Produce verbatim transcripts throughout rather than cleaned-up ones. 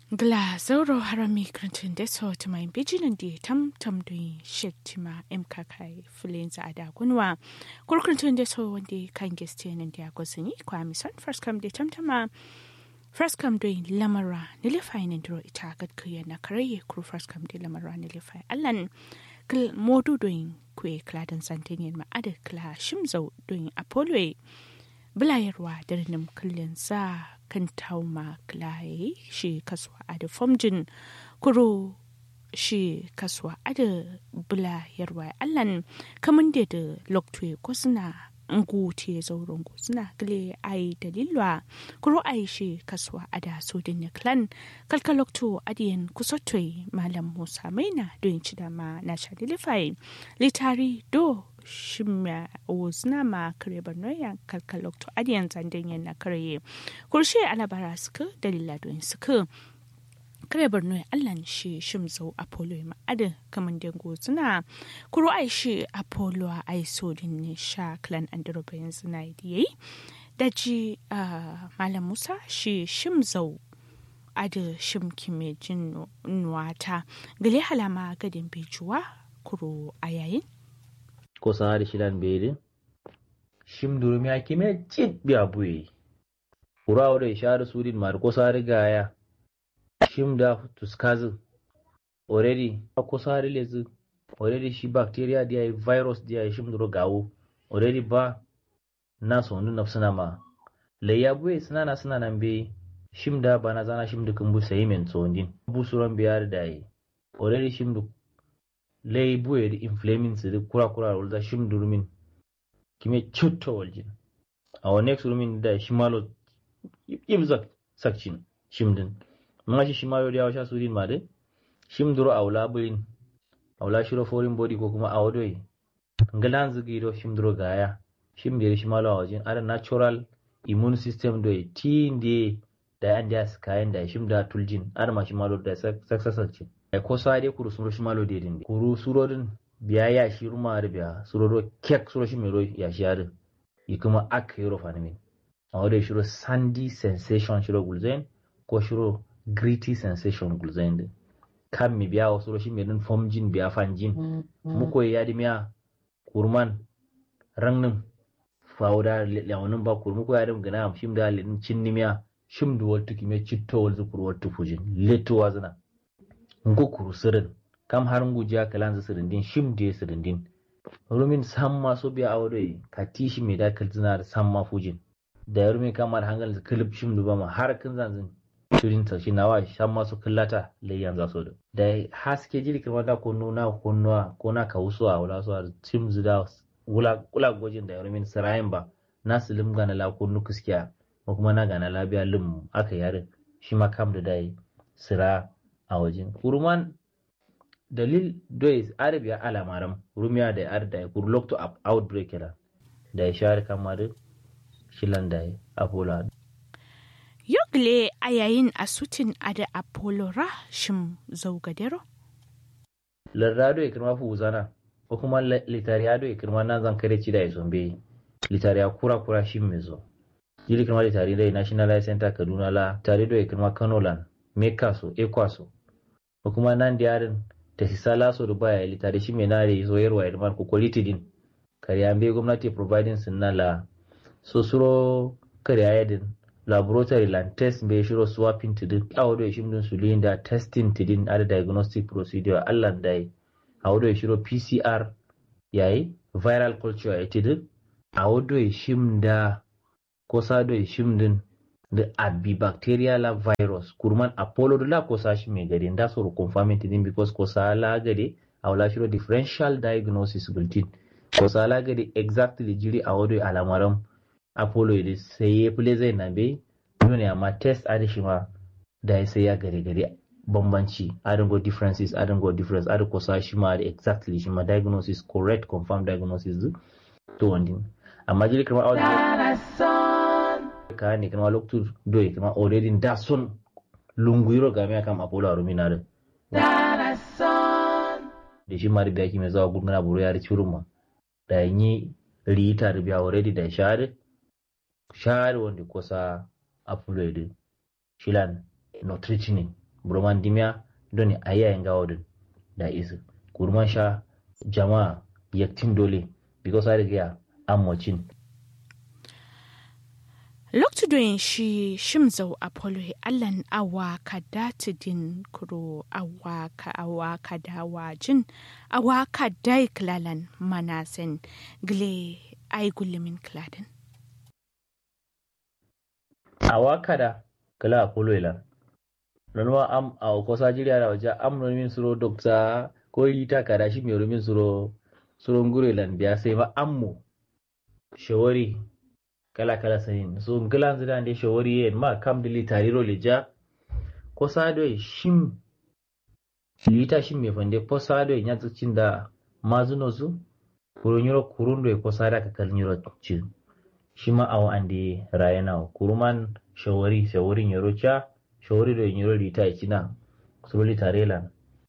Gla zauro harami krantun da so ta mai bijinan da tam tam don shektima M K K filinza a da gunwa. Kurkrantun da so wanda kan geste nan da gosini kwa mison first come da tam tama first come don lamara nilifai nan duro ita gadkuya na karaye kuru first come da lamara nilifai allan kil modu don kwe kladan santinien ma ada kla shimzau don apollo bilayarwa da rinum kullun sa kan tauma klaye shi kaswa ada fomjin kuro shi kaswa ada bilayarwa allan kaman da da loktwe ko suna ngute zauron ko suna gile ai dalilwa kuro ai shi kaswa ada so din klan kalkalokto adiyan kusotwe malam Musa Maina don ci da ma na shadilifai litari do shimya wuzna ma kare barnoya kalkalokto adiyan zanden yana kare kurshe alabara suka dalila don suka kare barnoya allan shi shimzo apollo ma ada kaman dango suna kuro ai shi apollo ai so din ne sha clan androbayan suna yi daji malam Musa shi shimzo ada shimki mai jin nuwata gale halama gadin bejuwa kuro ayayin ko sahari shilan beri shim durumi ake me chit biya buyi kura ore shar sudin mar ko sahari gaya shim da tuskazu already ko sahari lezu already shi bacteria dia virus dia shim duro gawo already ba na sonu nafsana ma le ya buyi sunana sunana be shim da bana zana shim dukan bu sai men sondin bu suran biyar dai already shim du lay buye di inflaming se kura kura wala shim durumin kime chutto waljin aw next rumin da shimalo ibzak sakcin shimdin ma shi shimalo da washa sudin ma de shim duro awla bulin awla shiro foreign body ko kuma awdoi ngalan zugi do shim duro gaya shim de shimalo awjin ada natural immune system do tinde da anda kayan da shim da tuljin ada ma shimalo da saksasakcin ko sare kuru suro shi malo dedin kuru surorin biya ya shi ruma da biya suroro kek suro shi mero ya shi yare yi kuma ak yoro fanimi a wadda shiro sandy sensation shiro gulzain ko shiro gritty sensation gulzain din kan mi biya wa suro shi merin fomjin biya fanjin muko ya di miya kurman rangnin fawda lewunin ba kur muko ya di gana shim da lin cinni miya shim da wata kime citto wal zukur wata fujin leto wazana ngukuru sirin kam har nguja kalanza sirin din shim de sirin din rumin samma so biya awdoi katishi me da kalzina da samma fujin da rumin kamar hangal klip shim duba ma har kin zanzin turin ta shi nawa samma so kallata layyan za so da da haske jiri kamar da ko nuna ko nuna ko na ka wusuwa wala so shim zida wula kula gojin da rumin sirayin ba nasilim gana la ko nukuskiya ko kuma na gana labiya lim aka yare shi ma kam da dai sira a wajen kurman dalil dois arabiya alamaram rumiya da arda ya kur lokto outbreak da da ya share kamar shilan da apollo yogle a yayin asutin ada apollo ra shim zaugadero larrado ya kirma fu zana ko kuma litariado ya kirma nan zan kare ci da isombe litariya kura kura shim mezo jili kirma litari da national center kaduna la tarido ya kirma kanolan mekaso ekwaso ko kuma nan diyarin ta sisala so da baya litare shi mai nare zo yarwa irman ko quality din kariya be gwamnati providing sunala so suro kariya din laboratory land test be shiro swapping tidin awdo shi mun sulinda testing tidin ada diagnostic procedure allan dai awdo shiro P C R yayi viral culture yayi tidin awdo shi mda ko sado shi mdin da abi bacteria la virus kurman apollo la ko sashi me gari nda so confirming tin because ko sala gari awla shiro differential diagnosis bulletin ko sala gari exactly jiri awodo alamaram apollo idi sai fule zai na be ne amma test adi shima da sai ya gari gari bambanci adin go differences adin go difference adin ko sashi ma exactly shima diagnosis correct confirmed diagnosis to wandin amma jiri kuma awdo ka ne kuma lokacin doyi kuma already da sun lunguiro ga mai kam apollo arumina da da shi mari biya ki mai zawa gurguna buru ya rici rumma da yi rita da biya already da share share wanda kusa apollo da shilan no treating burman dimya doni ayayen gawodin da isu kurman sha jama'a yaktin dole because har ga amocin loktu doyin shi shimzau apollo allan awa kadatidin kuro awa ka awa kadawa jin awa kadai klalan manasen gle ai gullumin kladin awa kada kala apollo ila nonwa am a ko sajiriya da waje am no min suro dokta ko yita kada shi mai rumin suro suro ngure lan biya sai ba ammo shawari kala kala sayin so ngilan zida nde shawari yen ma kam dili tariro leja ko sado shim lita shim me fande ko sado nya tsin da mazuno zu kuro nyoro kurundo ko sada ka kal nyoro ci shima aw ande rayana kuruman shawari shawari nyoro cha shawari do nyoro lita cina so lita relan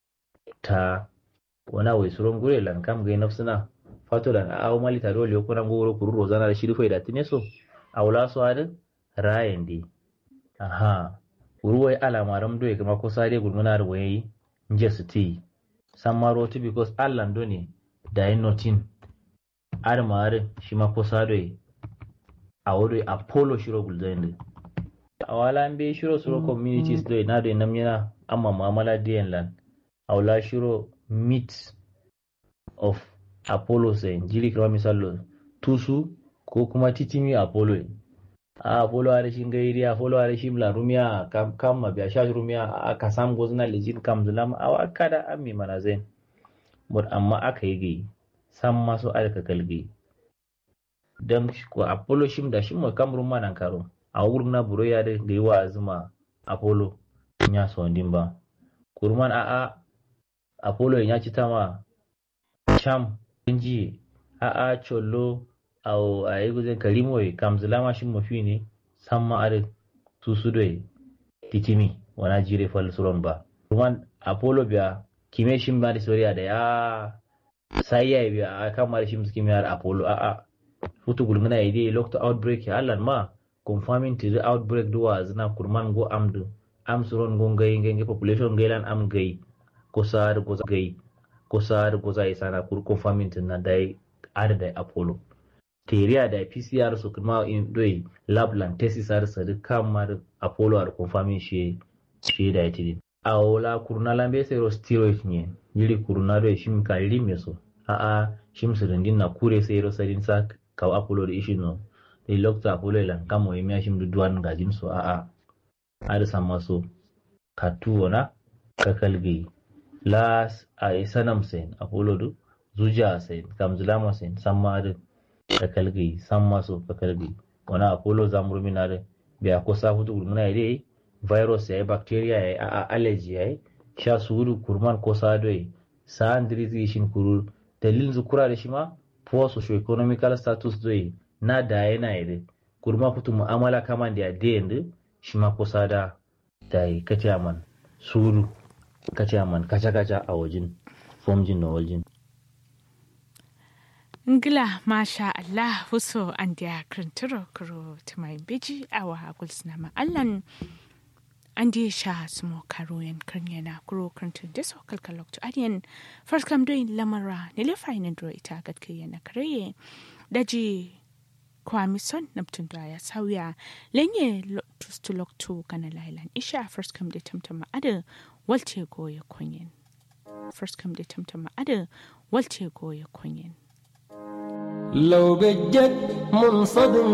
ta wana wai suron gure lan kam ga nafsuna fato da aw mali taro le ko nan goro kururo zana da shirfai da tineso awla so ada rayen di aha uruwai alamaram do kuma ko sare gulmuna da wayi nje suti samaro to because allan do ne da yin notin armare shi ma ko sare awodo apollo shiro gulzande awala mbe shiro suro communities do na do namina amma mamala diyan lan awla shiro meet of apollo sai jiri kama misalo tusu ko kuma titimi apollo a apollo are shin gairi apollo are shin la rumia kam kam ma biya shash rumia aka sam gozna lejin kam zulam aw akada ammi manazen mur amma aka yi gai sam maso alka kalgi dan ko apollo shim da shim kam rumma nan karo a wurna buro ya da gai wa azuma apollo nya so ndimba kurman a a apollo nya citama cham inji a a chollo au a yi guzin kalimoyi kamzulama shi mafi ne san ma'arin tusu doyi titimi wana jire falsuron ba kuma apollo biya kime shi ba da soriya da ya sai ya biya a kamar shi musu kimiyar apollo a a futu gulmuna ya dai lokta outbreak ya allan ma confirming to the outbreak duwa zina kurman go amdu am suron gongai ngai population gailan am gai kosar goza gai kosar goza isana kur confirming na dai adada apollo teria da P C R su kuma in doi lab lan tesis ar sa kamar apollo ar confirming shi shi da yiti awola kurna lambe sero steroid ne yiri kurna do shim kalli meso a a shim sirindin na kure sero sarin sa ka apollo da ishi no dai lokta apollo lan kamo yemi shim duduan gajin so a a ar sama so katuona kakalgi las a sanam sen apollo du zuja sen kamzulama sen samma kakalgi samma so kakalgi wana apollo zamuru minare biya ko sa hutu gurmuna ide virus ya bacteria ya allergy ya sha suru kurman ko sa doi sa andrizi shin kuru dalilin zukura da shi ma poor socio economical status doi na da yana ide kurma kutu mu'amala kaman da de inde shi ma ko sa da dai kace aman suru kace aman kaca kaca a wajin formjin no waljin Ngila masha Allah huso an dia krinturo kuro tumai biji awa gulsna ma allan an dia sha smo karoyen krnyana kuro krintun deso kalkalok to adien first kam doin lamara ne le fainin dro ita gatke yana kreye daji kwamison naptun da ya sauya lenye tustulok to kana lailan isha first kam de tamtama ada walce goye kunyen first kam de tamtama ada walce goye kunyen لو بجد منصدم